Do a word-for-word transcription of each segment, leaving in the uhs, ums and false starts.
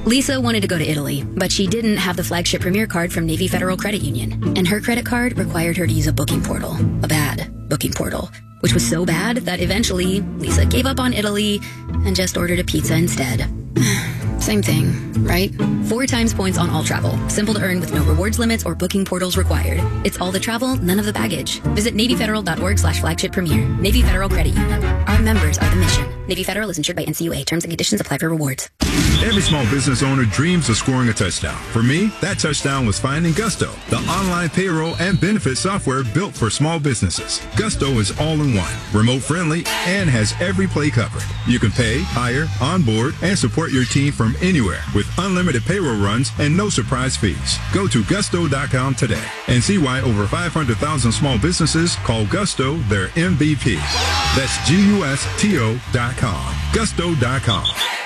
Lisa wanted to go to Italy, but she didn't have the flagship Premier card from Navy Federal Credit Union, and her credit card required her to use a booking portal, a bad booking portal, which was so bad that eventually Lisa gave up on Italy and just ordered a pizza instead. Same thing, right? Four times points on all travel. Simple to earn with no rewards limits or booking portals required. It's all the travel, none of the baggage. Visit NavyFederal.org slash flagship premier. Navy Federal Credit Union. Our members are the mission. Navy Federal is insured by N C U A. Terms and conditions apply for rewards. Every small business owner dreams of scoring a touchdown. For me, that touchdown was finding Gusto, the online payroll and benefit software built for small businesses. Gusto is all-in-one, remote-friendly, and has every play covered. You can pay, hire, onboard, and support your team from anywhere with unlimited payroll runs and no surprise fees. Go to gusto dot com today and see why over five hundred thousand small businesses call Gusto their M V P. That's G U S T O dot com. gusto dot com.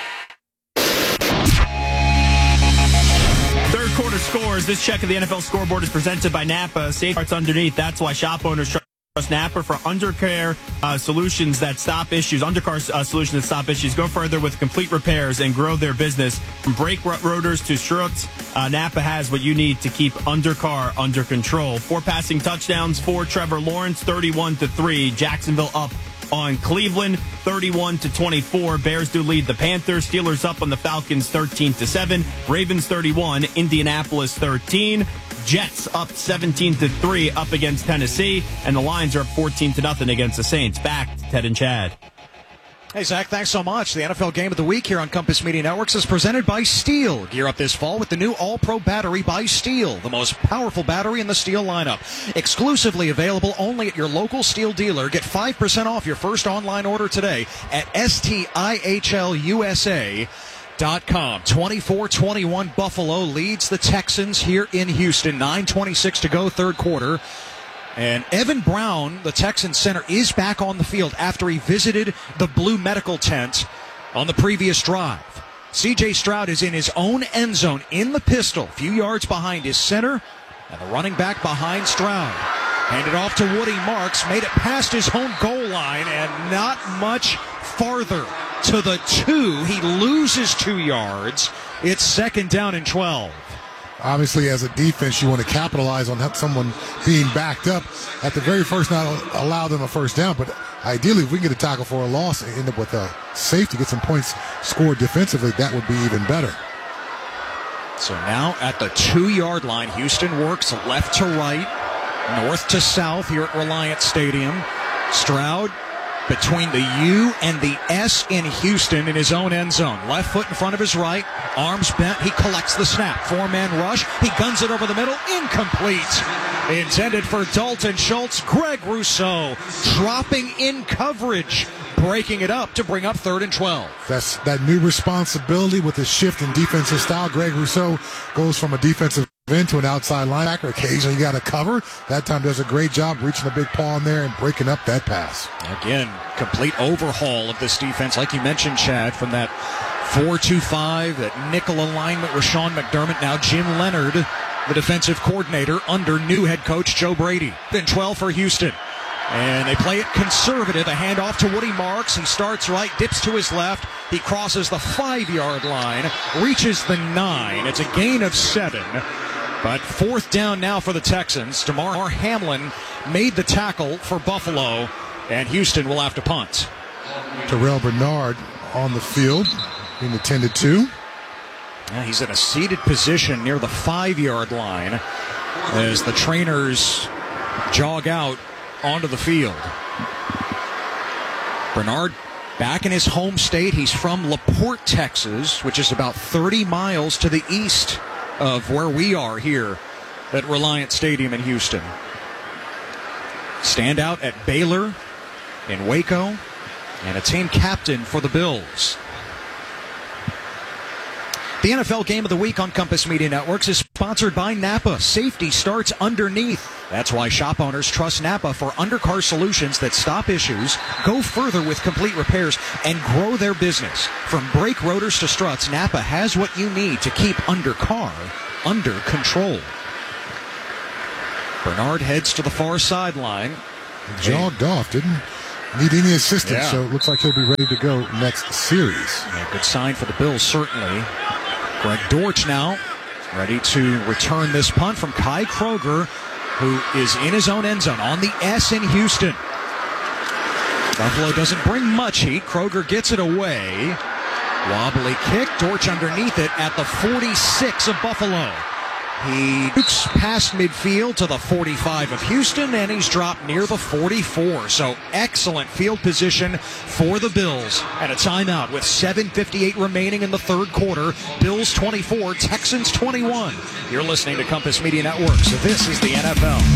Third quarter scores. This check of the N F L scoreboard is presented by Napa. Safe starts underneath. That's why shop owners trust Napa for undercar uh, solutions that stop issues. Undercar uh, solutions that stop issues. Go further with complete repairs and grow their business. From brake rotors to struts, uh, Napa has what you need to keep undercar under control. Four passing touchdowns for Trevor Lawrence, thirty-one to three. Jacksonville up on Cleveland, thirty-one to twenty-four. Bears do lead the Panthers. Steelers up on the Falcons, thirteen to seven. Ravens thirty-one, Indianapolis thirteen. Jets up seventeen to three up against Tennessee, and the Lions are up fourteen to nothing against the Saints. Back to Ted and Chad. Hey, Zach, thanks so much. The N F L Game of the Week here on Compass Media Networks is presented by Steel. Gear up this fall with the new All-Pro battery by Steel, the most powerful battery in the Steel lineup. Exclusively available only at your local Steel dealer. Get five percent off your first online order today at S T I H L U S A dot com. twenty-four twenty-one Buffalo leads the Texans here in Houston. nine twenty-six to go, third quarter. And Evan Brown, the Texans center, is back on the field after he visited the Blue Medical tent on the previous drive. C J Stroud is in his own end zone in the pistol, a few yards behind his center, and the running back behind Stroud. Handed off to Woody Marks, made it past his home goal line, and not much farther to the two. He loses two yards. It's second down and twelve. Obviously, as a defense, you want to capitalize on someone being backed up. At the very first, not allow them a first down, but ideally, if we can get a tackle for a loss and end up with a safety, get some points scored defensively, that would be even better. So now at the two-yard line, Houston works left to right, north to south here at Reliant Stadium. Stroud between the U and the S in Houston in his own end zone. Left foot in front of his right, arms bent, he collects the snap. Four-man rush, he guns it over the middle, incomplete. Intended for Dalton Schultz. Greg Rousseau dropping in coverage, breaking it up to bring up third and twelve. That's that new responsibility with the shift in defensive style. Greg Rousseau goes from a defensive end to an outside linebacker. Occasionally you got to cover. That time does a great job reaching a big paw in there and breaking up that pass. Again, complete overhaul of this defense, like you mentioned, Chad, from that four two five, that nickel alignment with Sean McDermott. Now Jim Leonard, the defensive coordinator, under new head coach Joe Brady. Then twelve for Houston. And they play it conservative. A handoff to Woody Marks. He starts right, dips to his left. He crosses the five-yard line, reaches the nine. It's a gain of seven. But fourth down now for the Texans. Damar Hamlin made the tackle for Buffalo, and Houston will have to punt. Terrell Bernard on the field, being attended to. Yeah, he's in a seated position near the five-yard line as the trainers jog out onto the field. Bernard back in his home state. He's from LaPorte, Texas, which is about thirty miles to the east of where we are here at Reliant Stadium in Houston. Standout at Baylor in Waco, and a team captain for the Bills. The N F L Game of the Week on Compass Media Networks is sponsored by Napa. Safety starts underneath. That's why shop owners trust Napa for undercar solutions that stop issues, go further with complete repairs, and grow their business. From brake rotors to struts, Napa has what you need to keep undercar under control. Bernard heads to the far sideline. Jogged off, didn't need any assistance, Yeah. so it looks like he'll be ready to go next series. Yeah, good sign for the Bills, certainly. Greg Dortch now ready to return this punt from Kai Kroger, who is in his own end zone on the S in Houston. Buffalo doesn't bring much heat. Kroger gets it away. Wobbly kick. Dortch underneath it at the forty-six of Buffalo. He dukes past midfield to the forty-five of Houston, and he's dropped near the forty-four. So excellent field position for the Bills. And a timeout with seven fifty-eight remaining in the third quarter. Bills twenty-four, Texans twenty-one. You're listening to Compass Media Network, so this is the N F L.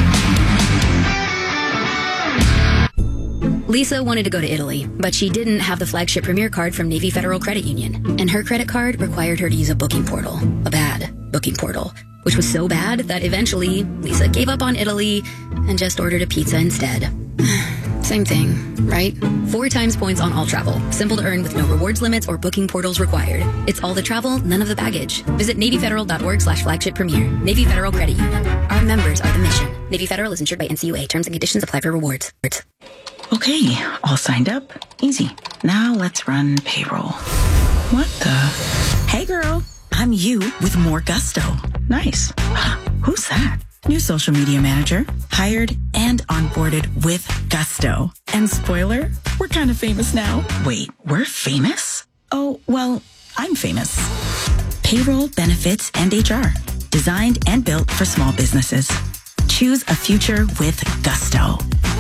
Lisa wanted to go to Italy, but she didn't have the flagship Premier card from Navy Federal Credit Union. And her credit card required her to use a booking portal. A bad booking portal. Which was so bad that eventually Lisa gave up on Italy and just ordered a pizza instead. Same thing, right? Four times points on all travel. Simple to earn with no rewards limits or booking portals required. It's all the travel, none of the baggage. Visit NavyFederal.org slash flagship premier. Navy Federal Credit Union. Our members are the mission. Navy Federal is insured by N C U A. Terms and conditions apply for rewards. Okay, all signed up. Easy. Now let's run payroll. What the? Hey girl, I'm you with more gusto. Nice. Who's that? New social media manager. Hired and onboarded with gusto. And spoiler, we're kind of famous now. Wait, we're famous? Oh, well, I'm famous. Payroll, benefits, and H R. Designed and built for small businesses. Choose a future with gusto.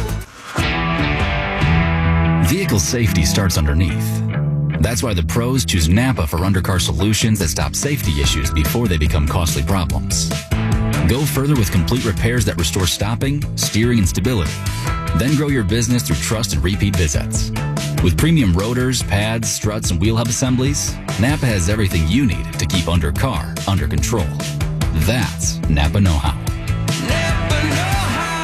Vehicle safety starts underneath. That's why the pros choose Napa for undercar solutions that stop safety issues before they become costly problems. Go further with complete repairs that restore stopping, steering, and stability. Then grow your business through trust and repeat visits. With premium rotors, pads, struts, and wheel hub assemblies, Napa has everything you need to keep undercar under control. That's Napa know-how. Napa know-how.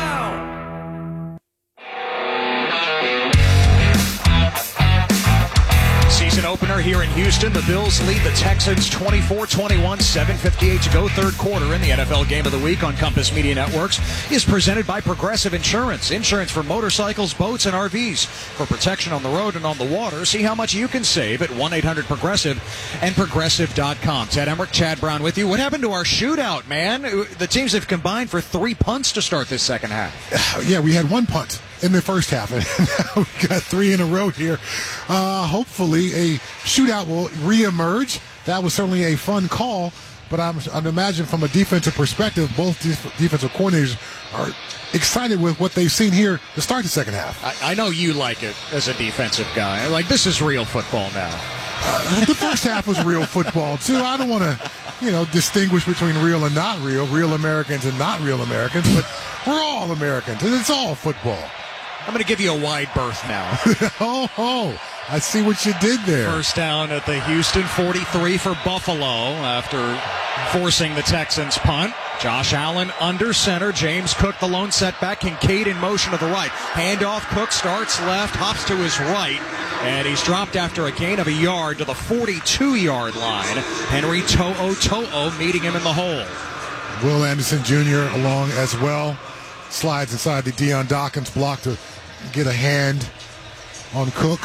Season opener here in Houston. The Bills lead the Texans twenty-four twenty-one, seven fifty-eight to go, third quarter. In the N F L Game of the Week on Compass Media Networks is presented by Progressive Insurance. Insurance for motorcycles, boats, and R Vs. For protection on the road and on the water, see how much you can save at one eight hundred progressive and progressive dot com. Ted Emmerich, Chad Brown with you. What happened to our shootout, man? The teams have combined for three punts to start this second half. Yeah, we had one punt in the first half, and now we got three in a row here. Uh, hopefully a shootout will reemerge. That was certainly a fun call, but I'm, I'm imagine from a defensive perspective, both def- defensive coordinators are excited with what they've seen here to start the second half. I, I know you like it as a defensive guy. Like, this is real football now. Uh, the first half was real football, too. I don't want to, you know, distinguish between real and not real, real Americans and not real Americans, but we're all Americans, and it's all football. I'm going to give you a wide berth now. oh, oh, I see what you did there. First down at the Houston forty-three for Buffalo after forcing the Texans punt. Josh Allen under center. James Cook, the lone setback. Kincaid in motion to the right. Handoff. Cook starts left, hops to his right, and he's dropped after a gain of a yard to the forty-two-yard line. Henry To'o To'o meeting him in the hole. Will Anderson Junior along as well. Slides inside the Deion Dawkins block to get a hand on Cook.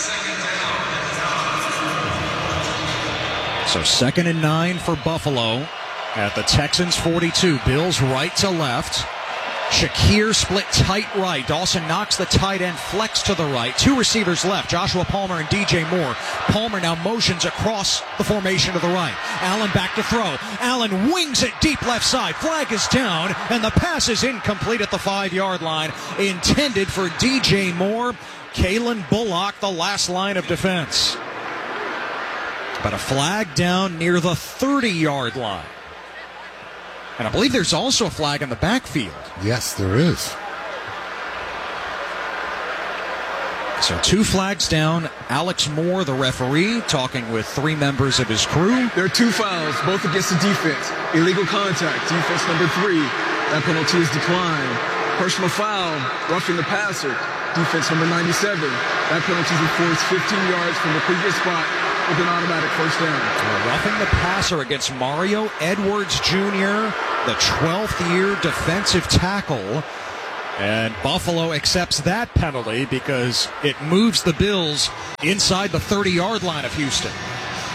So second and nine for Buffalo at the Texans forty-two. Bills right to left. Shakir split tight right. Dawson knocks the tight end flex to the right. Two receivers left, Joshua Palmer and D J Moore. Palmer now motions across the formation to the right. Allen back to throw. Allen wings it deep left side. Flag is down, and the pass is incomplete at the five-yard line. Intended for D J Moore. Kalen Bullock, the last line of defense. But a flag down near the thirty-yard line. And I believe there's also a flag in the backfield. Yes, there is. So two flags down. Alex Moore, the referee, talking with three members of his crew. There are two fouls, both against the defense. Illegal contact, defense number three. That penalty is declined. Personal foul, roughing the passer, defense number ninety-seven. That penalty is enforced fifteen yards from the previous spot with an automatic first down. Well, roughing the passer against Mario Edwards Junior, the twelfth year defensive tackle. And Buffalo accepts that penalty because it moves the Bills inside the thirty-yard line of Houston.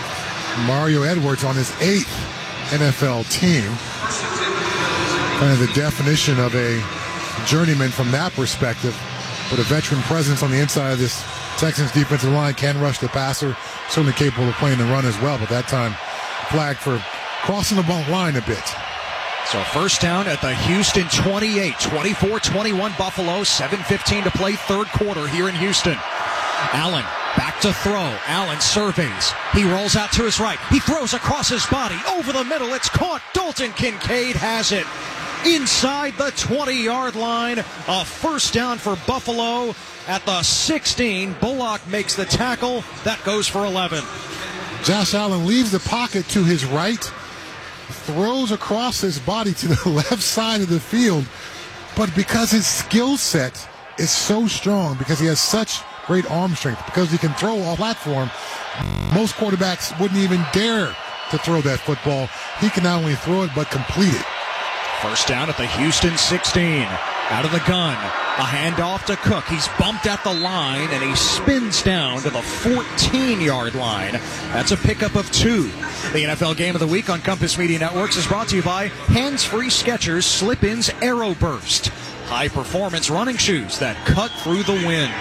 Mario Edwards on his eighth N F L team. Kind of the definition of a journeyman from that perspective, with a veteran presence on the inside of this Texans defensive line, can rush the passer, certainly capable of playing the run as well, but that time flagged for crossing the line a bit. So first down at the Houston twenty-eight, twenty-four twenty-one Buffalo, seven fifteen to play, third quarter here in Houston. Allen back to throw. Allen surveys. He rolls out to his right. He throws across his body. Over the middle. It's caught. Dalton Kincaid has it. Inside the twenty-yard line. A first down for Buffalo at the sixteen. Bullock makes the tackle. That goes for eleven. Josh Allen leaves the pocket to his right, throws across his body to the left side of the field, but because his skill set is so strong, because he has such great arm strength, because he can throw off platform, most quarterbacks wouldn't even dare to throw that football. He can not only throw it, but complete it. First down at the Houston sixteen. Out of the gun. A handoff to Cook. He's bumped at the line, and he spins down to the fourteen-yard line. That's a pickup of two. The N F L Game of the Week on Compass Media Networks is brought to you by Hands-Free Skechers Slip-Ins Aero Burst. High-performance running shoes that cut through the wind.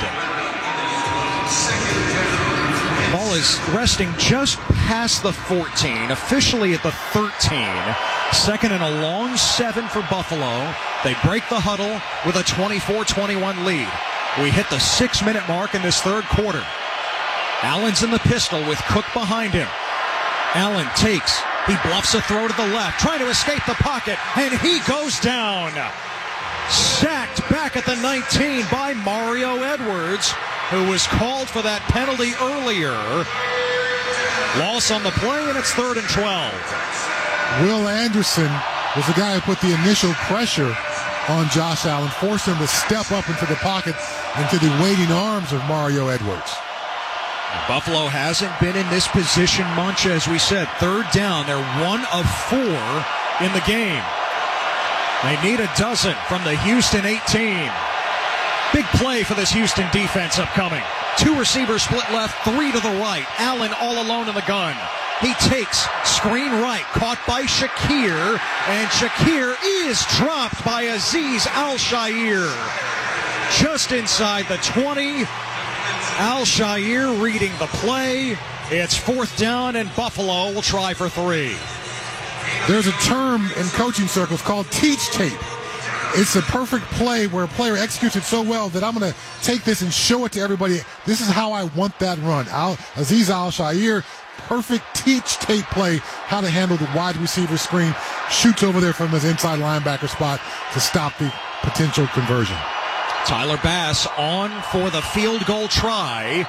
Ball is resting just past the fourteen, officially at the thirteen. Second and a long seven for Buffalo. They break the huddle with a twenty-four twenty-one lead. We hit the six-minute mark in this third quarter. Allen's in the pistol with Cook behind him. Allen takes. He bluffs a throw to the left, trying to escape the pocket, and he goes down. Sacked back at the nineteen by Mario Edwards, who was called for that penalty earlier. Loss on the play, and it's third and twelve. Will Anderson was the guy who put the initial pressure on Josh Allen, forced him to step up into the pocket, into the waiting arms of Mario Edwards. Buffalo hasn't been in this position much, as we said. Third down, they're one of four in the game. They need a dozen from the Houston eighteen. Big play for this Houston defense upcoming. Two receivers split left, three to the right. Allen all alone in the gun. He takes screen right, caught by Shakir, and Shakir is dropped by Azeez Al-Shaair. Just inside the twenty, Al-Shaair reading the play. It's fourth down, and Buffalo will try for three. There's a term in coaching circles called teach tape. It's a perfect play where a player executes it so well that I'm going to take this and show it to everybody. This is how I want that run. Al- Azeez Al-Shaair, perfect teach tape play, how to handle the wide receiver screen. Shoots over there from his inside linebacker spot to stop the potential conversion. Tyler Bass on for the field goal try.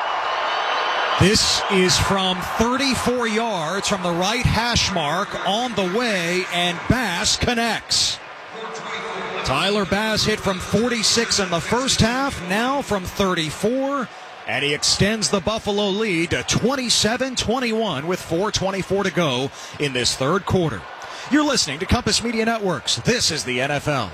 This is from thirty-four yards from the right hash mark on the way, and Bass connects. Tyler Bass hit from forty-six in the first half, now from thirty-four, and he extends the Buffalo lead to twenty-seven twenty-one with four twenty-four to go in this third quarter. You're listening to Compass Media Networks. This is the N F L.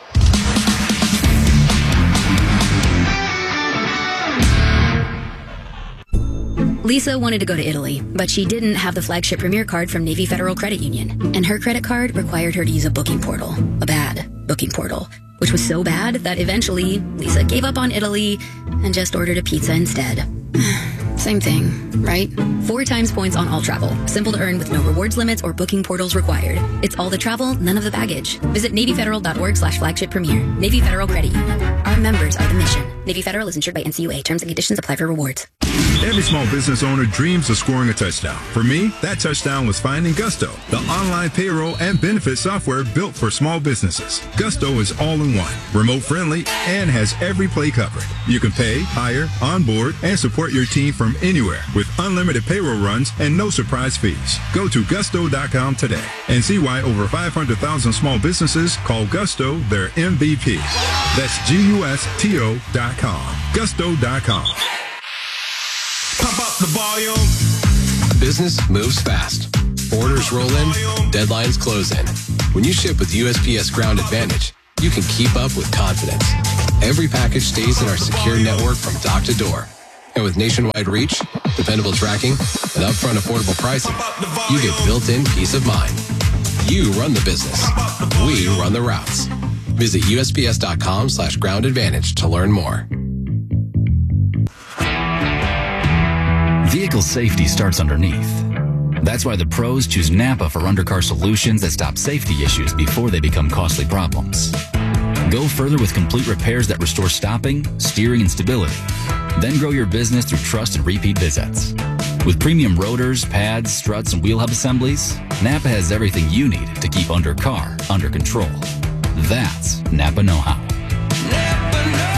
Lisa wanted to go to Italy, but she didn't have the flagship Premier card from Navy Federal Credit Union, and her credit card required her to use a booking portal, a bad booking portal, which was so bad that eventually Lisa gave up on Italy and just ordered a pizza instead. Same thing, right? Four times points on all travel. Simple to earn with no rewards limits or booking portals required. It's all the travel, none of the baggage. Visit NavyFederal.org slash flagship premier. Navy Federal Credit Union. Our members are the mission. Navy Federal is insured by N C U A. Terms and conditions apply for rewards. Every small business owner dreams of scoring a touchdown. For me, that touchdown was finding Gusto, the online payroll and benefit software built for small businesses. Gusto is all in one, remote friendly, and has every play covered. You can pay, hire, onboard, and support your team from anywhere with unlimited payroll runs and no surprise fees. Go to gusto dot com today and see why over five hundred thousand small businesses call Gusto their M V P. That's G U S T O dot com. Gusto dot com. Pump up the volume. Business moves fast. Orders roll in, deadlines close in. When you ship with U S P S Ground Advantage, you can keep up with confidence. Every package stays in our secure network from dock to door. And with nationwide reach, dependable tracking, and upfront affordable pricing, you get built-in peace of mind. You run the business. We run the routes. Visit U S P S dot com slash ground advantage to learn more. Vehicle safety starts underneath. That's why the pros choose Napa for undercar solutions that stop safety issues before they become costly problems. Go further with complete repairs that restore stopping, steering, and stability. Then grow your business through trust and repeat visits. With premium rotors, pads, struts, and wheel hub assemblies, Napa has everything you need to keep undercar under control. That's Napa know-how. Napa know-how.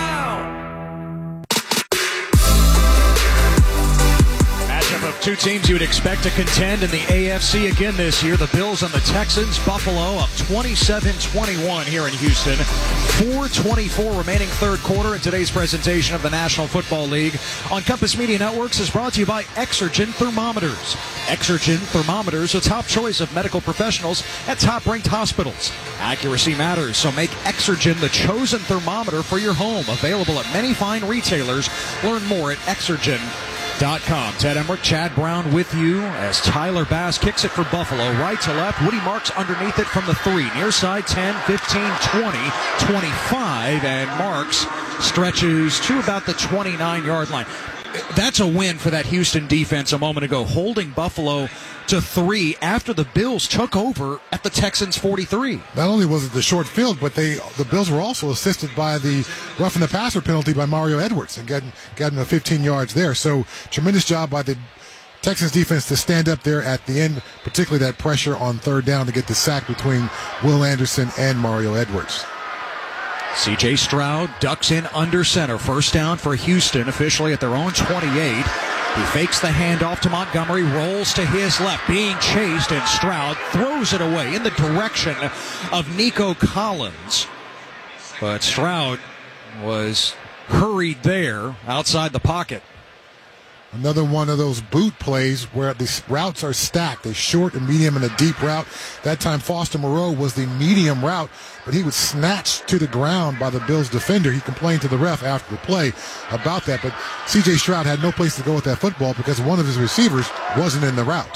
Matchup of two teams you would expect to contend in the A F C again this year. The Bills and the Texans. Buffalo up twenty-seven twenty-one here in Houston. four twenty-four remaining third quarter in today's presentation of the National Football League on Compass Media Networks is brought to you by Exergen Thermometers. Exergen Thermometers, a top choice of medical professionals at top-ranked hospitals. Accuracy matters, so make Exergen the chosen thermometer for your home. Available at many fine retailers. Learn more at Exergen dot com. Ted Emmerich, Chad Brown with you as Tyler Bass kicks it for Buffalo. Right to left. Woody Marks underneath it from the three. Near side ten, fifteen, twenty, twenty-five, and Marks stretches to about the twenty-nine-yard line. That's a win for that Houston defense a moment ago, holding Buffalo to three after the Bills took over at the Texans' forty-three. Not only was it the short field, but they the Bills were also assisted by the roughing the passer penalty by Mario Edwards and getting getting the fifteen yards there. So tremendous job by the Texans defense to stand up there at the end, particularly that pressure on third down to get the sack between Will Anderson and Mario Edwards. C J Stroud ducks in under center. First down for Houston, officially at their own twenty-eight. He fakes the handoff to Montgomery, rolls to his left, being chased, and Stroud throws it away in the direction of Nico Collins. But Stroud was hurried there outside the pocket. Another one of those boot plays where the routes are stacked. A short, a medium, and a deep route. That time Foster Moreau was the medium route, but he was snatched to the ground by the Bills defender. He complained to the ref after the play about that, but C J Stroud had no place to go with that football because one of his receivers wasn't in the route.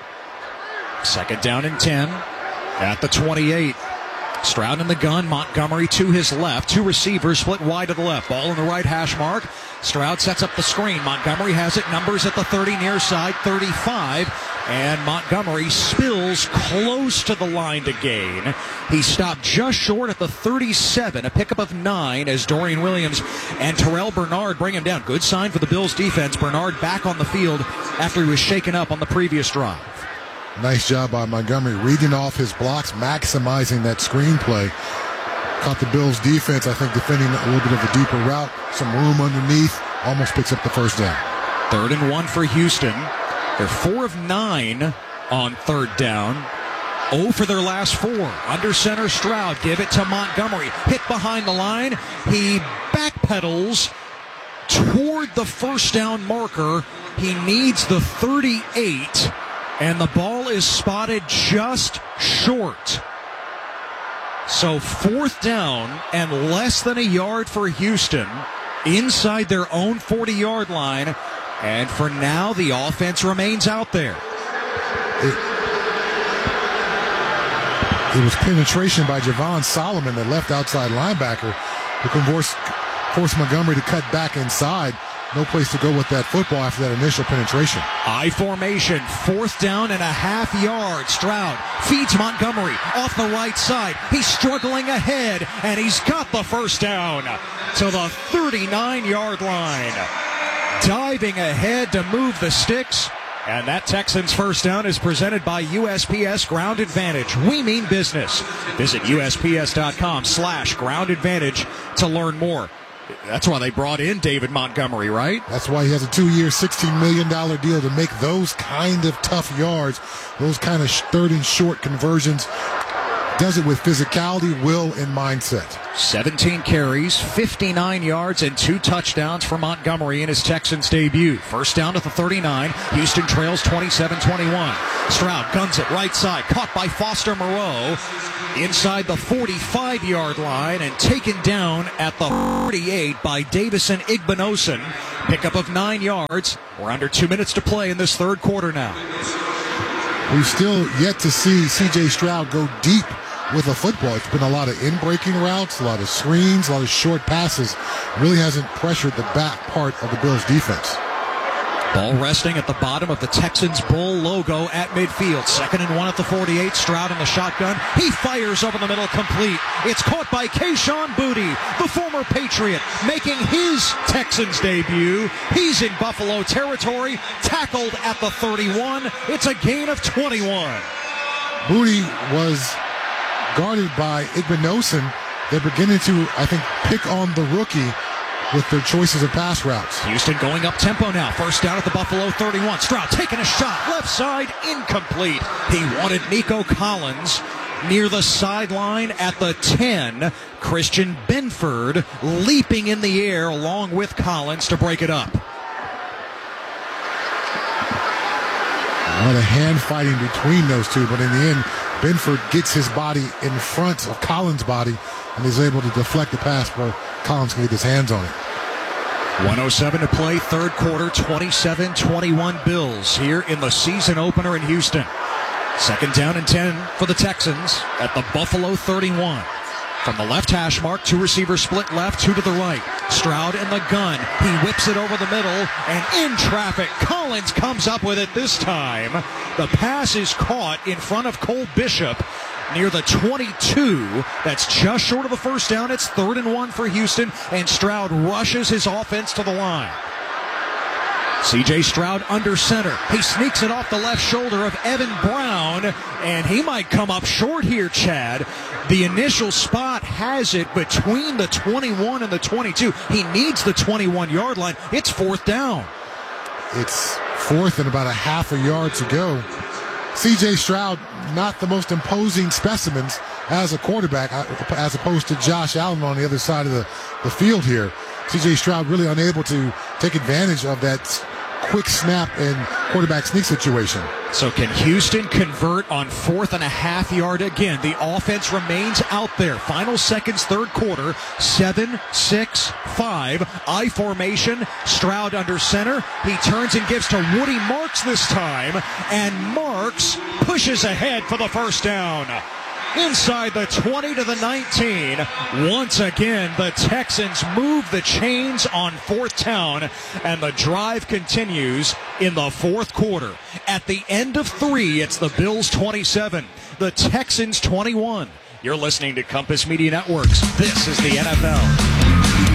Second down and ten at the twenty-eight. Stroud in the gun, Montgomery to his left. Two receivers split wide to the left. Ball in the right hash mark. Stroud sets up the screen. Montgomery has it. Numbers at the thirty, near side, thirty-five. And Montgomery spills close to the line to gain. He stopped just short at the thirty-seven. A pickup of nine as Dorian Williams and Terrell Bernard bring him down. Good sign for the Bills defense. Bernard back on the field after he was shaken up on the previous drive. Nice job by Montgomery, reading off his blocks, maximizing that screenplay. Caught the Bills' defense, I think, defending a little bit of a deeper route. Some room underneath. Almost picks up the first down. Third and one for Houston. They're four of nine on third down. oh for their last four. Under center, Stroud. Give it to Montgomery. Hit behind the line. He backpedals toward the first down marker. He needs the thirty-eight. And the ball is spotted just short. So fourth down and less than a yard for Houston inside their own forty-yard line. And for now, the offense remains out there. It, it was penetration by Javon Solomon, the left outside linebacker, who can force, force Montgomery to cut back inside. No place to go with that football after that initial penetration. I formation, fourth down and a half yard. Stroud feeds Montgomery off the right side. He's struggling ahead, and he's got the first down to the thirty-nine-yard line. Diving ahead to move the sticks. And that Texans first down is presented by U S P S Ground Advantage. We mean business. Visit U S P S dot com slash ground advantage to learn more. That's why they brought in David Montgomery, right? That's why he has a two-year, sixteen million dollars deal to make those kind of tough yards, those kind of third and short conversions. Does it with physicality, will, and mindset. seventeen carries, fifty-nine yards, and two touchdowns for Montgomery in his Texans debut. First down at the thirty-nine. Houston trails twenty-seven twenty-one. Stroud guns it right side. Caught by Foster Moreau inside the forty-five-yard line and taken down at the forty-eight by Davison Igbinosun. Pickup of nine yards. We're under two minutes to play in this third quarter now. We've still yet to see C J Stroud go deep with a football. It's been a lot of in-breaking routes, a lot of screens, a lot of short passes. Really hasn't pressured the back part of the Bills' defense. Ball resting at the bottom of the Texans Bull logo at midfield. Second and one at the forty-eight. Stroud in the shotgun. He fires over the middle, complete. It's caught by Kayshon Boutte, the former Patriot, making his Texans debut. He's in Buffalo territory, tackled at the thirty-one. It's a gain of twenty-one. Boutte was guarded by Igbinosun. They're beginning to, I think, pick on the rookie with their choices of pass routes. Houston going up tempo now. First down at the Buffalo thirty-one. Stroud taking a shot. Left side, incomplete. He wanted Nico Collins near the sideline at the ten. Christian Benford leaping in the air along with Collins to break it up. A lot of hand fighting between those two, but in the end, Benford gets his body in front of Collins' body and is able to deflect the pass where Collins can get his hands on it. one oh seven to play, third quarter, twenty-seven twenty-one Bills here in the season opener in Houston. Second down and ten for the Texans at the Buffalo thirty-one. From the left hash mark, two receivers split left, two to the right. Stroud in the gun. He whips it over the middle, and in traffic, Collins comes up with it this time. The pass is caught in front of Cole Bishop near the twenty-two. That's just short of the first down. It's third and one for Houston, and Stroud rushes his offense to the line. C J Stroud under center. He sneaks it off the left shoulder of Evan Brown, and he might come up short here, Chad. The initial spot has it between the twenty-one and the twenty-two. He needs the twenty-one-yard line. It's fourth down. It's fourth and about a half a yard to go. C J Stroud, not the most imposing specimens as a quarterback, as opposed to Josh Allen on the other side of the, the field here. C J Stroud really unable to take advantage of that quick snap and quarterback sneak situation. So can Houston convert on fourth and a half yard again? The offense remains out there. Final seconds, third quarter, seven, six, five. I formation, Stroud under center. He turns and gives to Woody Marks this time, and Marks pushes ahead for the first down. Inside the twenty to the nineteen. Once again, the Texans move the chains on fourth down, and the drive continues in the fourth quarter. At the end of three, it's the Bills twenty-seven, the Texans twenty-one. You're listening to Compass Media Networks. This is the N F L.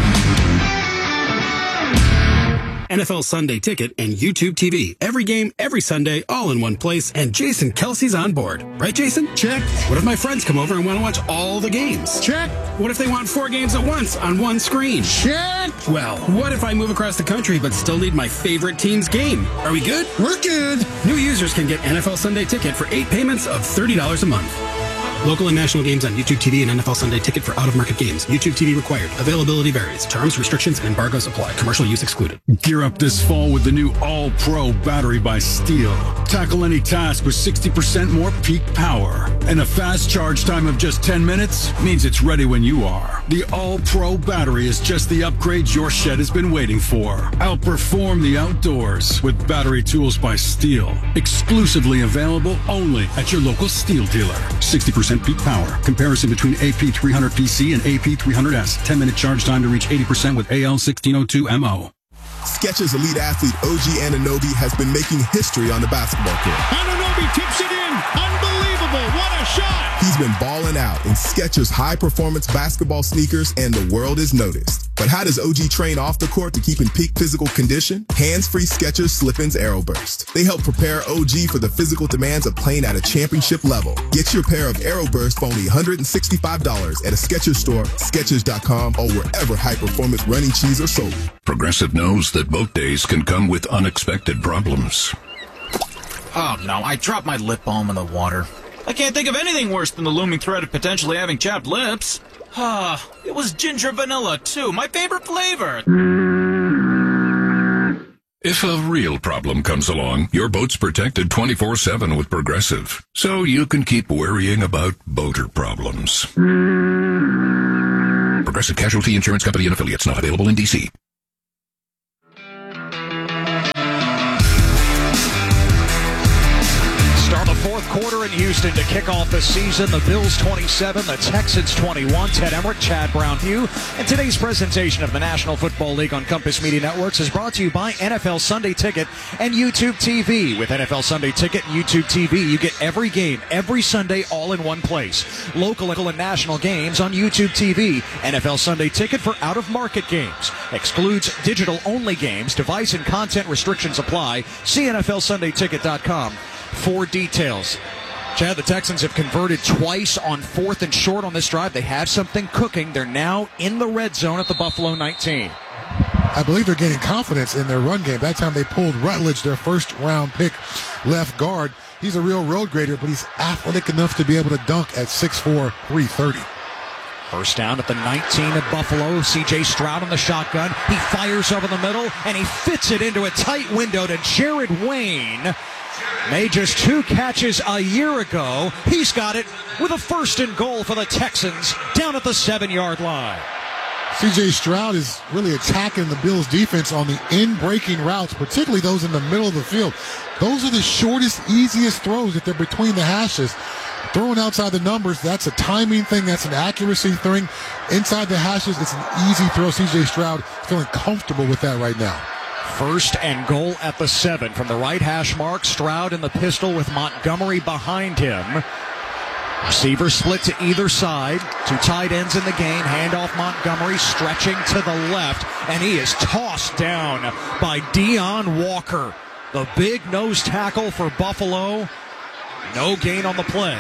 N F L Sunday Ticket and YouTube T V. Every game, every Sunday, all in one place, and Jason Kelsey's on board. Right, Jason? Check. What if my friends come over and want to watch all the games? Check. What if they want four games at once on one screen? Check. Well, what if I move across the country but still need my favorite team's game? Are we good? We're good. New users can get N F L Sunday Ticket for eight payments of thirty dollars a month. Local and national games on YouTube T V and N F L Sunday Ticket for out-of-market games. YouTube T V required. Availability varies. Terms, restrictions, and embargoes apply. Commercial use excluded. Gear up this fall with the new All-Pro battery by Steel. Tackle any task with sixty percent more peak power. And a fast charge time of just ten minutes means it's ready when you are. The All-Pro battery is just the upgrade your shed has been waiting for. Outperform the outdoors with battery tools by Steel. Exclusively available only at your local Steel dealer. sixty percent peak power. Comparison between A P three hundred P C and A P three hundred S. ten minute charge time to reach eighty percent with A L sixteen oh two M O. Skechers elite athlete O G Anunoby has been making history on the basketball court. Anunoby tips it in. Unbelievable. What a shot. He's been balling out in Skechers high-performance basketball sneakers, and the world has noticed. But how does O G train off the court to keep in peak physical condition? Hands-free Skechers Slip-ins Aeroburst. They help prepare O G for the physical demands of playing at a championship level. Get your pair of Aeroburst for only one hundred sixty-five dollars at a Skechers store, Skechers dot com, or wherever high-performance running shoes are sold. Progressive knows that boat days can come with unexpected problems. Oh no, I dropped my lip balm in the water. I can't think of anything worse than the looming threat of potentially having chapped lips. Ah, it was ginger vanilla, too, my favorite flavor. If a real problem comes along, your boat's protected twenty-four seven with Progressive, so you can keep worrying about boater problems. Progressive Casualty Insurance Company and affiliates, not available in D C. fourth quarter in Houston to kick off the season. The Bills twenty-seven, the Texans twenty-one. Ted Emmerich, Chad Brown-Hugh. And today's presentation of the National Football League on Compass Media Networks is brought to you by N F L Sunday Ticket and YouTube T V. With N F L Sunday Ticket and YouTube T V, you get every game, every Sunday, all in one place. Local and national games on YouTube T V. N F L Sunday Ticket for out-of-market games. Excludes digital-only games. Device and content restrictions apply. See N F L Sunday Ticket dot com for details. Chad, the Texans have converted twice on fourth and short on this drive. They have something cooking. They're now in the red zone at the Buffalo nineteen. I believe they're gaining confidence in their run game. That time they pulled Rutledge, their first-round pick left guard. He's a real road grader, but he's athletic enough to be able to dunk at six four, three thirty. First down at the nineteen of Buffalo. C J Stroud on the shotgun. He fires over the middle, and he fits it into a tight window to Jared Wayne. Made just two catches a year ago. He's got it with a first and goal for the Texans down at the seven-yard line. C J Stroud is really attacking the Bills' defense on the in-breaking routes, particularly those in the middle of the field. Those are the shortest, easiest throws if they're between the hashes. Throwing outside the numbers, that's a timing thing, that's an accuracy thing. Inside the hashes, it's an easy throw. C J Stroud feeling comfortable with that right now. First and goal at the seven from the right hash mark. Stroud in the pistol with Montgomery behind him. Receiver split to either side. Two tight ends in the game. Handoff Montgomery stretching to the left, and he is tossed down by Deon Walker. The big nose tackle for Buffalo. No gain on the play.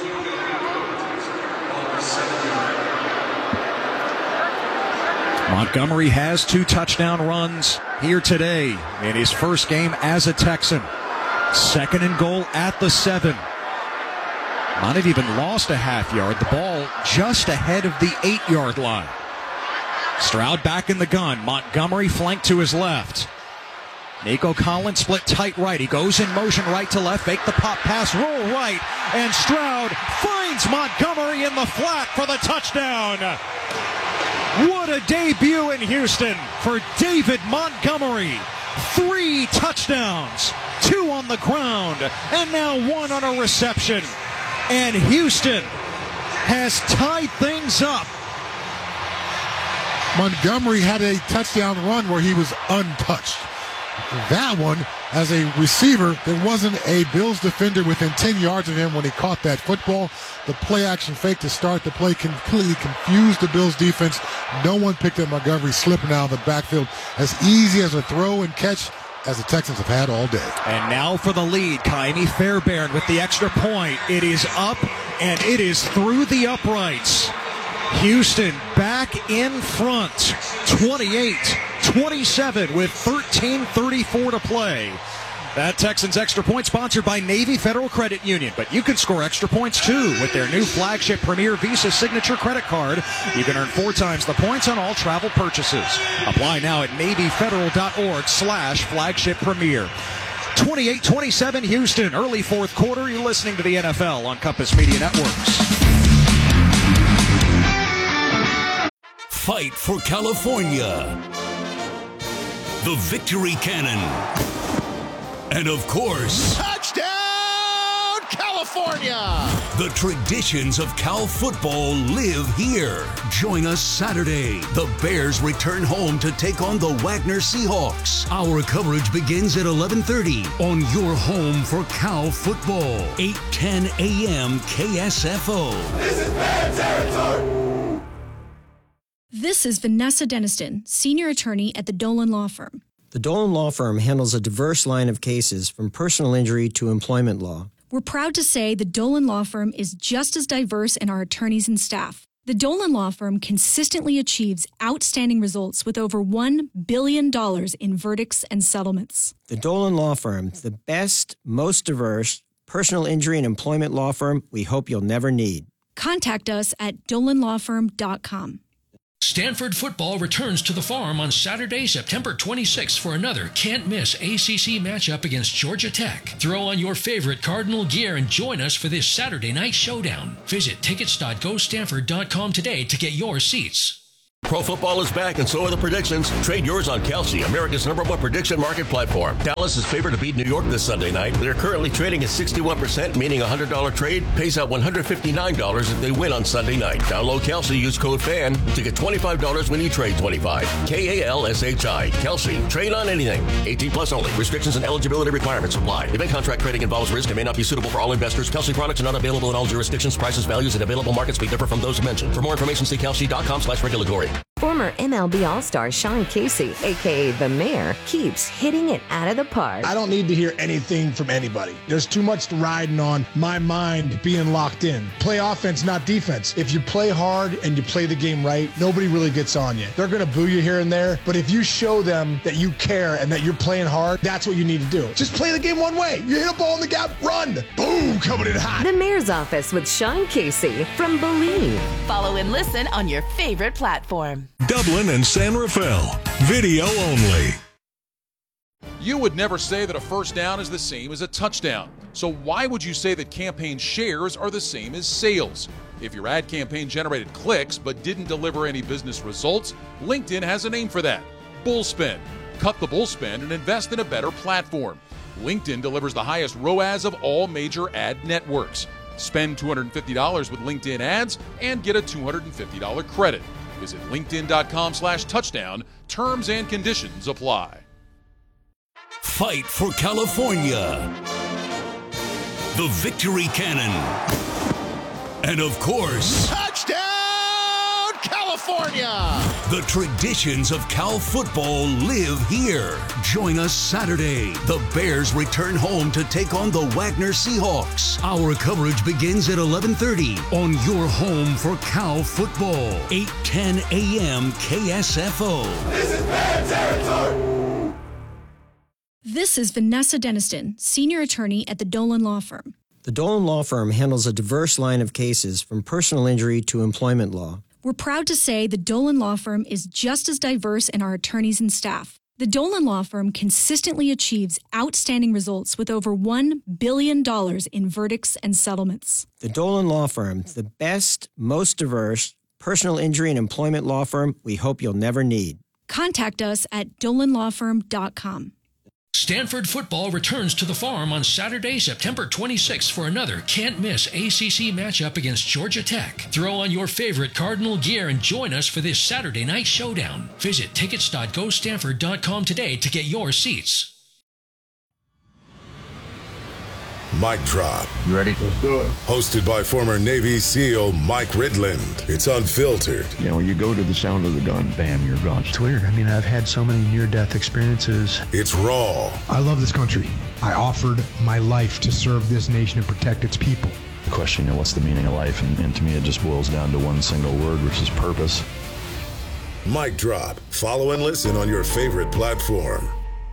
Montgomery has two touchdown runs here today in his first game as a Texan. Second and goal at the seven. Might have even lost a half yard. The ball just ahead of the eight-yard line. Stroud back in the gun. Montgomery flanked to his left. Nico Collins split tight right. He goes in motion right to left. Fake the pop pass. Roll right. And Stroud finds Montgomery in the flat for the touchdown. What a debut in Houston for David Montgomery. Three touchdowns. Two on the ground. And now one on a reception. And Houston has tied things up. Montgomery had a touchdown run where he was untouched. That one, as a receiver, there wasn't a Bills defender within ten yards of him when he caught that football. The play-action fake to start the play completely confused the Bills defense. No one picked up Montgomery slipping out of the backfield. As easy as a throw and catch as the Texans have had all day. And now for the lead, Kaimi Fairbairn with the extra point. It is up, and it is through the uprights. Houston back in front, twenty-eight twenty-seven with thirteen thirty-four to play. That Texans extra point sponsored by Navy Federal Credit Union. But you can score extra points too with their new flagship Premier Visa Signature Credit Card. You can earn four times the points on all travel purchases. Apply now at NavyFederal.org slash flagship premier. twenty-eight twenty-seven Houston, early fourth quarter. You're listening to the N F L on Compass Media Networks. Fight for California. The Victory Cannon. And of course, touchdown, California! The traditions of Cal football live here. Join us Saturday. The Bears return home to take on the Wagner Seahawks. Our coverage begins at eleven thirty on your home for Cal football. eight ten a.m. K S F O. This is Bear territory! This is Vanessa Deniston, senior attorney at the Dolan Law Firm. The Dolan Law Firm handles a diverse line of cases from personal injury to employment law. We're proud to say the Dolan Law Firm is just as diverse in our attorneys and staff. The Dolan Law Firm consistently achieves outstanding results with over one billion dollars in verdicts and settlements. The Dolan Law Firm, the best, most diverse personal injury and employment law firm we hope you'll never need. Contact us at dolan law firm dot com. Stanford football returns to the Farm on Saturday, September twenty-sixth for another can't-miss A C C matchup against Georgia Tech. Throw on your favorite Cardinal gear and join us for this Saturday night showdown. Visit tickets dot go stanford dot com today to get your seats. Pro football is back, and so are the predictions. Trade yours on Kalshi, America's number one prediction market platform. Dallas is favored to beat New York this Sunday night. They're currently trading at sixty-one percent, meaning a one hundred dollars trade pays out one hundred fifty-nine dollars if they win on Sunday night. Download Kalshi, use code FAN to get twenty-five dollars when you trade twenty-five. K A L S H I. Kalshi. Trade on anything. eighteen plus only. Restrictions and eligibility requirements apply. Event contract trading involves risk and may not be suitable for all investors. Kalshi products are not available in all jurisdictions. Prices, values, and available markets may differ from those mentioned. For more information, see kalshi.com slash regulatory. Former M L B All-Star Sean Casey, a k a. The Mayor, keeps hitting it out of the park. I don't need to hear anything from anybody. There's too much riding on my mind being locked in. Play offense, not defense. If you play hard and you play the game right, nobody really gets on you. They're going to boo you here and there, but if you show them that you care and that you're playing hard, that's what you need to do. Just play the game one way. You hit a ball in the gap, run. Boom, coming in hot. The Mayor's Office with Sean Casey from Believe. Follow and listen on your favorite platform. Dublin and San Rafael. Video only. You would never say that a first down is the same as a touchdown. So why would you say that campaign shares are the same as sales? If your ad campaign generated clicks but didn't deliver any business results, LinkedIn has a name for that. Bullspend. Cut the bullspend and invest in a better platform. LinkedIn delivers the highest R O A S of all major ad networks. Spend two hundred fifty dollars with LinkedIn ads and get a two hundred fifty dollars credit. Visit linkedin.com slash touchdown. Terms and conditions apply. Fight for California. The Victory Cannon. And of course, touchdown, California! The traditions of Cal football live here. Join us Saturday. The Bears return home to take on the Wagner Seahawks. Our coverage begins at eleven thirty on your home for Cal football. eight ten a.m. K S F O. This is Bear territory. This is Vanessa Deniston, senior attorney at the Dolan Law Firm. The Dolan Law Firm handles a diverse line of cases from personal injury to employment law. We're proud to say the Dolan Law Firm is just as diverse in our attorneys and staff. The Dolan Law Firm consistently achieves outstanding results with over one billion dollars in verdicts and settlements. The Dolan Law Firm, the best, most diverse personal injury and employment law firm we hope you'll never need. Contact us at dolan law firm dot com. Stanford football returns to the Farm on Saturday, September twenty-sixth for another can't-miss A C C matchup against Georgia Tech. Throw on your favorite Cardinal gear and join us for this Saturday night showdown. Visit tickets dot go stanford dot com today to get your seats. Mic Drop. You ready? Let's do it. Hosted by former Navy SEAL Mike Ridland. It's unfiltered. You know, when you go to the sound of the gun, bam, you're gone. It's weird. I mean, I've had so many near-death experiences. It's raw. I love this country. I offered my life to serve this nation and protect its people. The question, you know, what's the meaning of life? And, and to me, it just boils down to one single word, which is purpose. Mic Drop. Follow and listen on your favorite platform.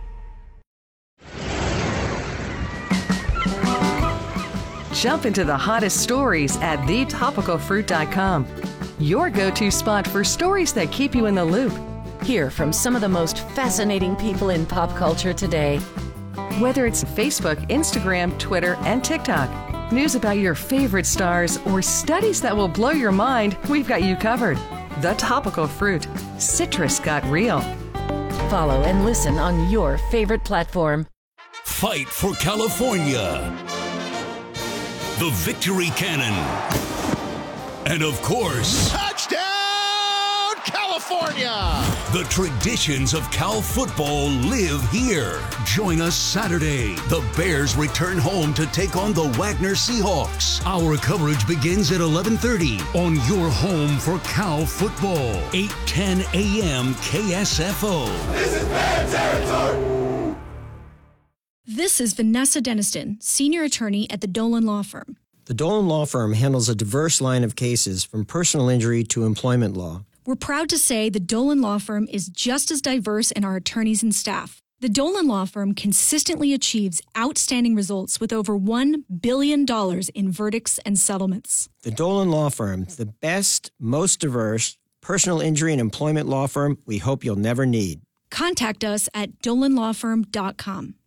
Jump into the hottest stories at the topical fruit dot com. Your go-to spot for stories that keep you in the loop. Hear from some of the most fascinating people in pop culture today. Whether it's Facebook, Instagram, Twitter, and TikTok, news about your favorite stars, or studies that will blow your mind, we've got you covered. The Topical Fruit. Citrus got real. Follow and listen on your favorite platform. Fight for California. The Victory Cannon. And of course, touchdown, California! The traditions of Cal football live here. Join us Saturday. The Bears return home to take on the Wagner Seahawks. Our coverage begins at eleven thirty on your home for Cal football. eight ten a.m. K S F O. This is Bear territory. This is Vanessa Deniston, senior attorney at the Dolan Law Firm. The Dolan Law Firm handles a diverse line of cases from personal injury to employment law. We're proud to say the Dolan Law Firm is just as diverse in our attorneys and staff. The Dolan Law Firm consistently achieves outstanding results with over one billion dollars in verdicts and settlements. The Dolan Law Firm, the best, most diverse personal injury and employment law firm we hope you'll never need. Contact us at dolan law firm dot com.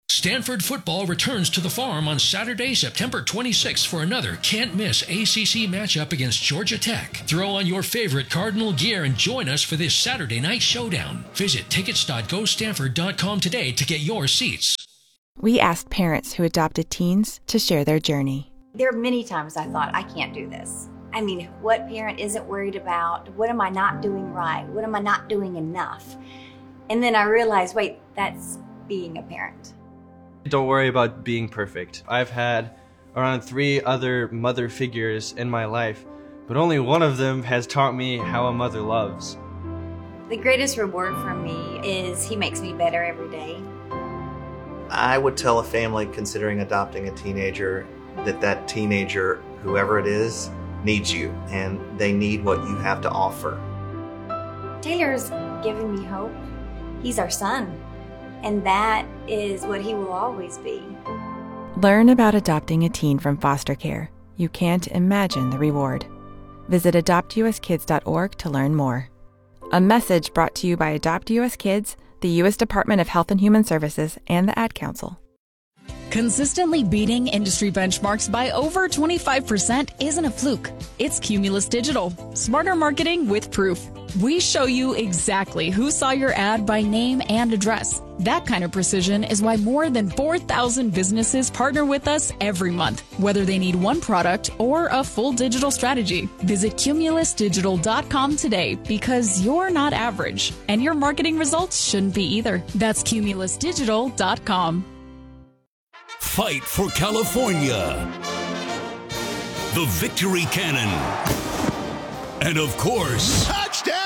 Stanford football returns to the Farm on Saturday, September twenty-sixth for another can't-miss A C C matchup against Georgia Tech. Throw on your favorite Cardinal gear and join us for this Saturday night showdown. Visit tickets dot go stanford dot com today to get your seats. We asked parents who adopted teens to share their journey. There are many times I thought, I can't do this. I mean, what parent isn't worried about? What am I not doing right? What am I not doing enough? And then I realized, wait, that's being a parent. Don't worry about being perfect. I've had around three other mother figures in my life, but only one of them has taught me how a mother loves. The greatest reward for me is he makes me better every day. I would tell a family considering adopting a teenager that that teenager, whoever it is, needs you, and they need what you have to offer. Taylor's giving me hope. He's our son. And that is what he will always be. Learn about adopting a teen from foster care. You can't imagine the reward. Visit adopt u s kids dot org to learn more. A message brought to you by Adopt U S Kids, the U S Department of Health and Human Services, and the Ad Council. Consistently beating industry benchmarks by over twenty-five percent isn't a fluke. It's Cumulus Digital. Smarter marketing with proof. We show you exactly who saw your ad by name and address. That kind of precision is why more than four thousand businesses partner with us every month, whether they need one product or a full digital strategy. Visit cumulus digital dot com today because you're not average, and your marketing results shouldn't be either. That's cumulus digital dot com. Fight for California. The Victory Cannon. And of course, Touchdown,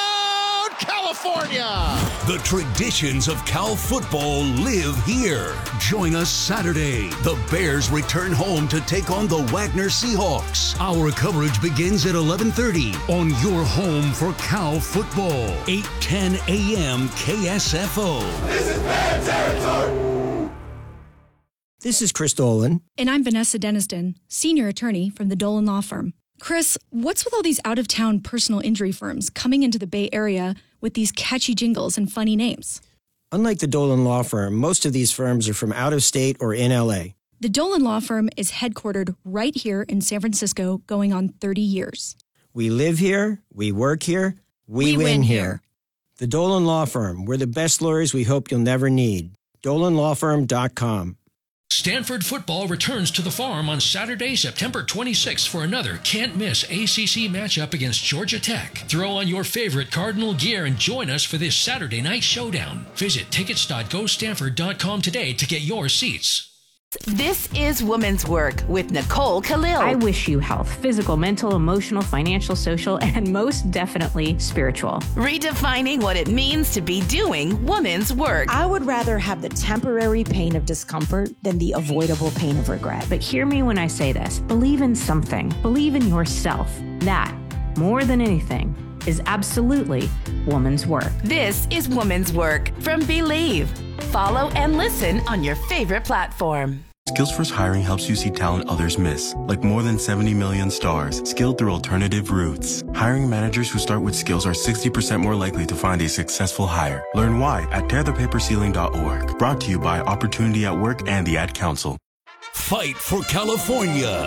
California! The traditions of Cal football live here. Join us Saturday. The Bears return home to take on the Wagner Seahawks. Our coverage begins at eleven thirty on your home for Cal football. eight ten a.m. K S F O. This is Bear territory. This is Chris Dolan. And I'm Vanessa Deniston, senior attorney from the Dolan Law Firm. Chris, what's with all these out-of-town personal injury firms coming into the Bay Area with these catchy jingles and funny names? Unlike the Dolan Law Firm, most of these firms are from out of state or in L A. The Dolan Law Firm is headquartered right here in San Francisco, going on thirty years. We live here, we work here, we, We win, win here. here. The Dolan Law Firm, we're the best lawyers we hope you'll never need. dolan law firm dot com. Stanford football returns to the Farm on Saturday, September twenty-sixth for another can't-miss A C C matchup against Georgia Tech. Throw on your favorite Cardinal gear and join us for this Saturday night showdown. Visit tickets dot go stanford dot com today to get your seats. This is Women's Work with Nicole Khalil. I wish you health, physical, mental, emotional, financial, social, and most definitely spiritual. Redefining what it means to be doing women's work. I would rather have the temporary pain of discomfort than the avoidable pain of regret. But hear me when I say this. Believe in something. Believe in yourself. That, more than anything, is absolutely woman's work. This is Woman's Work from Believe. Follow and listen on your favorite platform. Skills First Hiring helps you see talent others miss, like more than seventy million stars, skilled through alternative routes. Hiring managers who start with skills are sixty percent more likely to find a successful hire. Learn why at tear the paper ceiling dot org. Brought to you by Opportunity at Work and the Ad Council. Fight for California.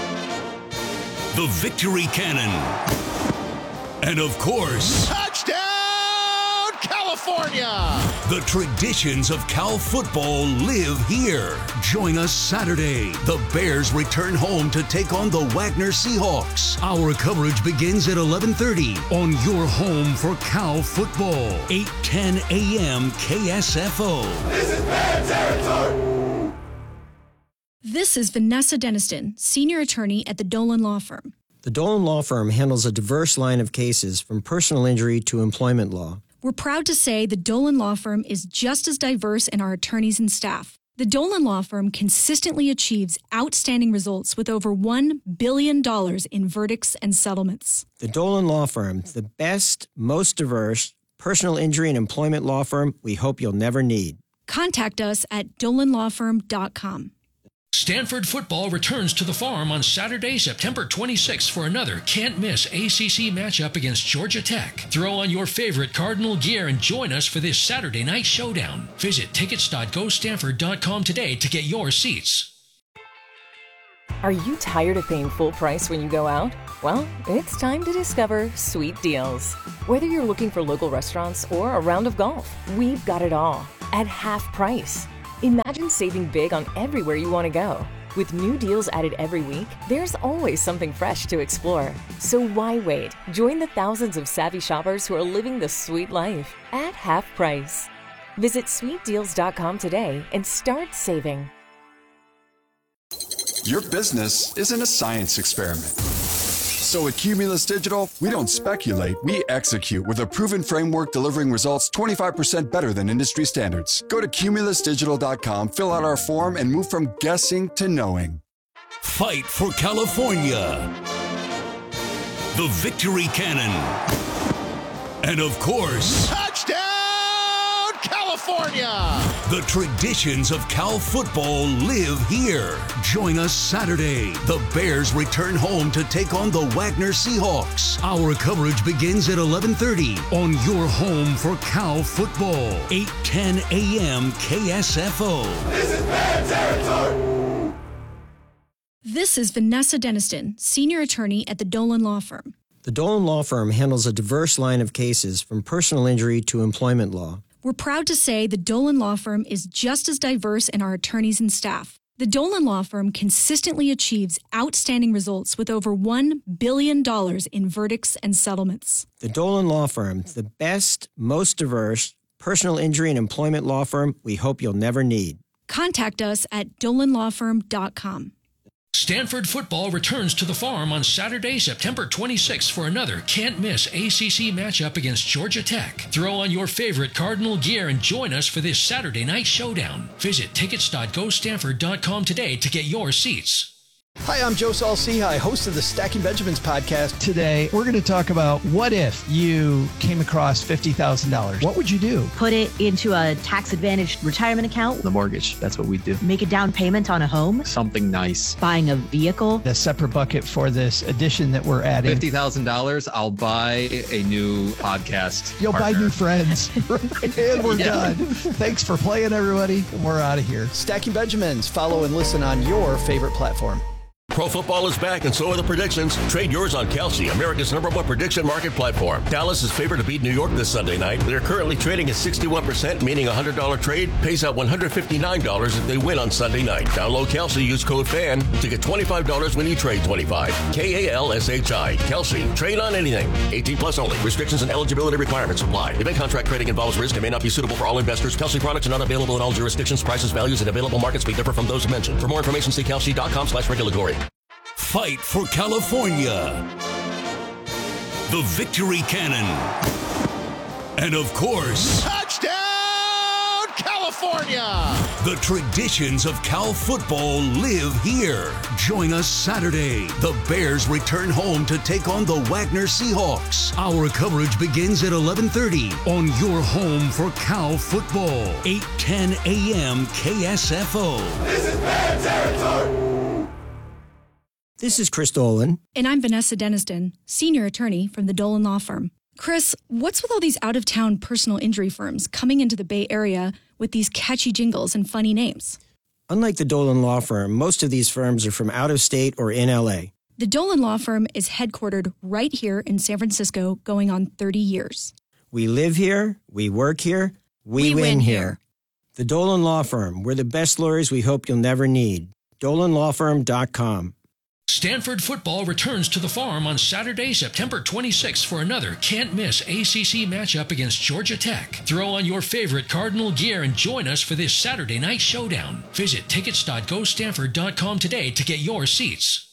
The Victory Cannon. And of course, Touchdown, California! the traditions of Cal football live here. Join us Saturday. The Bears return home to take on the Wagner Seahawks. Our coverage begins at eleven thirty on your home for Cal football. eight ten a.m. K S F O. This is Bear territory. This is Vanessa Deniston, senior attorney at the Dolan Law Firm. The Dolan Law Firm handles a diverse line of cases from personal injury to employment law. We're proud to say the Dolan Law Firm is just as diverse in our attorneys and staff. The Dolan Law Firm consistently achieves outstanding results with over one billion dollars in verdicts and settlements. The Dolan Law Firm, the best, most diverse personal injury and employment law firm we hope you'll never need. Contact us at dolan law firm dot com. Stanford football returns to the Farm on Saturday, September twenty-sixth for another can't-miss A C C matchup against Georgia Tech. Throw on your favorite Cardinal gear and join us for this Saturday night showdown. Visit tickets dot go stanford dot com today to get your seats. Are you tired of paying full price when you go out? Well, it's time to discover Sweet Deals. Whether you're looking for local restaurants or a round of golf, we've got it all at half price. Imagine saving big on everywhere you want to go. With new deals added every week, there's always something fresh to explore. So why wait? Join the thousands of savvy shoppers who are living the sweet life at half price. Visit sweet deals dot com today and start saving. Your business isn't a science experiment. So at Cumulus Digital, we don't speculate, we execute with a proven framework delivering results twenty-five percent better than industry standards. Go to cumulus digital dot com, fill out our form, and move from guessing to knowing. Fight for California. The Victory Cannon. And of course, touchdown, California! The traditions of Cal football live here. Join us Saturday. The Bears return home to take on the Wagner Seahawks. Our coverage begins at eleven thirty on your home for Cal football. eight ten a.m. K S F O. This is Bear territory. This is Vanessa Deniston, senior attorney at the Dolan Law Firm. The Dolan Law Firm handles a diverse line of cases from personal injury to employment law. We're proud to say the Dolan Law Firm is just as diverse in our attorneys and staff. The Dolan Law Firm consistently achieves outstanding results with over one billion dollars in verdicts and settlements. The Dolan Law Firm, the best, most diverse personal injury and employment law firm we hope you'll never need. Contact us at dolan law firm dot com. Stanford football returns to the Farm on Saturday, September twenty-sixth for another can't-miss A C C matchup against Georgia Tech. Throw on your favorite Cardinal gear and join us for this Saturday night showdown. Visit tickets dot go stanford dot com today to get your seats. Hi, I'm Joe Saul-Sehy, host of the Stacking Benjamins podcast. Today, we're going to talk about what if you came across fifty thousand dollars. What would you do? Put it into a tax-advantaged retirement account. The mortgage, that's what we do. Make a down payment on a home. Something nice. Buying a vehicle. A separate bucket for this addition that we're adding. fifty thousand dollars, I'll buy a new podcast You'll partner. buy new friends. And we're yeah. done. Thanks for playing, everybody. We're out of here. Stacking Benjamins. Follow and listen on your favorite platform. Pro football is back, and so are the predictions. Trade yours on Kelsey, America's number one prediction market platform. Dallas is favored to beat New York this Sunday night. They're currently trading at sixty-one percent, meaning a one hundred dollars trade pays out one hundred fifty-nine dollars if they win on Sunday night. Download Kelsey, use code FAN to get twenty-five dollars when you trade twenty-five dollars. K A L S H I. Kelsey. Trade on anything. eighteen plus only. Restrictions and eligibility requirements apply. Event contract trading involves risk and may not be suitable for all investors. Kelsey products are not available in all jurisdictions. Prices, values, and available markets may differ from those mentioned. For more information, see kelsey dot com slash regulatory. Fight for California. The Victory Cannon. And of course, touchdown, California! The traditions of Cal football live here. Join us Saturday. The Bears return home to take on the Wagner Seahawks. Our coverage begins at eleven thirty on your home for Cal football. eight ten a.m. K S F O. This is Bear territory. This is Chris Dolan. And I'm Vanessa Deniston, senior attorney from the Dolan Law Firm. Chris, what's with all these out-of-town personal injury firms coming into the Bay Area with these catchy jingles and funny names? Unlike the Dolan Law Firm, most of these firms are from out of state or in L A. The Dolan Law Firm is headquartered right here in San Francisco, going on thirty years. We live here, we work here, we, we win, win here. here. The Dolan Law Firm, we're the best lawyers we hope you'll never need. dolan law firm dot com. Stanford football returns to the Farm on Saturday, September twenty-sixth for another can't-miss A C C matchup against Georgia Tech. Throw on your favorite Cardinal gear and join us for this Saturday night showdown. Visit tickets dot go stanford dot com today to get your seats.